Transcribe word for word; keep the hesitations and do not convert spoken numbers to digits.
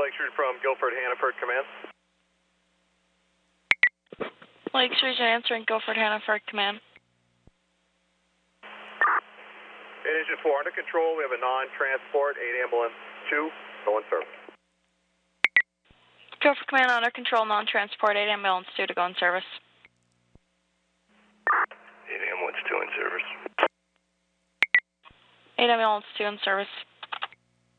Lakeshore from Guilford, Hannaford, command. Lakeshore's answering Guilford, Hannaford, command. eight Engine four under control. We have a non-transport, eight Ambulance two, go in service. Guilford command under control, non-transport, eight Ambulance two to go in service. eight Ambulance two in service. eight Ambulance two in service.